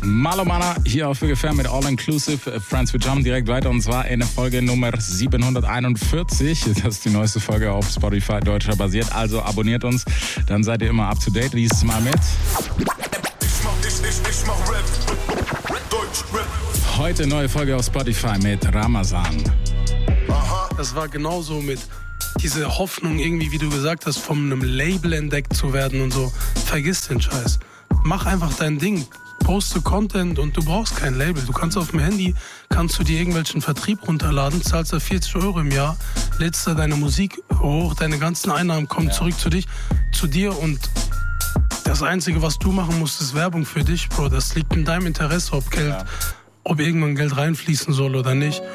Malo Mana hier auf ungefähr mit All Inclusive. Friends, wir jumpen direkt weiter und zwar in der Folge Nummer 741. Das ist die neueste Folge auf Spotify, deutscher basiert. Also abonniert uns, dann seid ihr immer up to date. Liest mal mit. Ich mach Rap. Deutsch Rap. Heute neue Folge auf Spotify mit Ramazan. Das war genauso mit dieser Hoffnung irgendwie, wie du gesagt hast, von einem Label entdeckt zu werden und so. Vergiss den Scheiß. Mach einfach dein Ding. Poste Content und du brauchst kein Label. Du kannst auf dem Handy, kannst du dir irgendwelchen Vertrieb runterladen, zahlst da 40 € im Jahr, lädst da deine Musik hoch, deine ganzen Einnahmen kommen zurück zu dir und das Einzige, was du machen musst, ist Werbung für dich, Bro. Das liegt in deinem Interesse, ob irgendwann Geld reinfließen soll oder nicht.